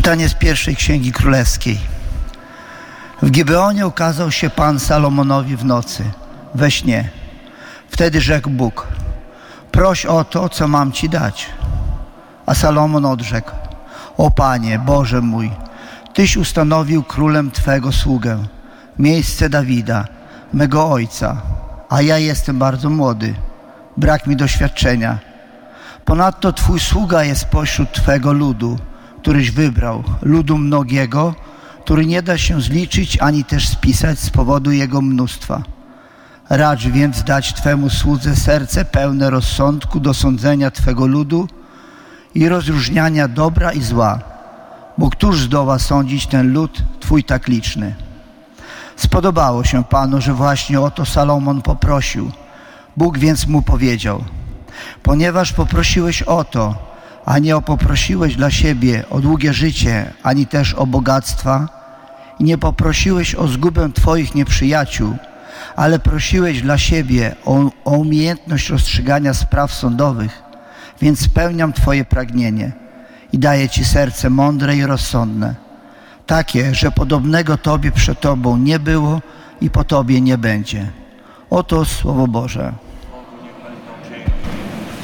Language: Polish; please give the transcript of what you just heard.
Czytanie z pierwszej Księgi Królewskiej. W Gibeonie ukazał się Pan Salomonowi w nocy, we śnie. Wtedy rzekł Bóg: proś o to, co mam Ci dać. A Salomon odrzekł: o Panie, Boże mój, Tyś ustanowił królem Twego sługę, miejsce Dawida, mego ojca, a ja jestem bardzo młody, brak mi doświadczenia. Ponadto Twój sługa jest pośród Twego ludu, któryś wybrał, ludu mnogiego, który nie da się zliczyć ani też spisać z powodu jego mnóstwa. Racz więc dać Twemu słudze serce pełne rozsądku do sądzenia Twego ludu i rozróżniania dobra i zła, bo któż zdoła sądzić ten lud Twój tak liczny? Spodobało się Panu, że właśnie o to Salomon poprosił. Bóg więc mu powiedział: ponieważ poprosiłeś o to, a nie poprosiłeś dla siebie o długie życie, ani też o bogactwa, i nie poprosiłeś o zgubę Twoich nieprzyjaciół, ale prosiłeś dla siebie o umiejętność rozstrzygania spraw sądowych, więc spełniam Twoje pragnienie i daję Ci serce mądre i rozsądne, takie, że podobnego Tobie przed Tobą nie było i po Tobie nie będzie. Oto Słowo Boże.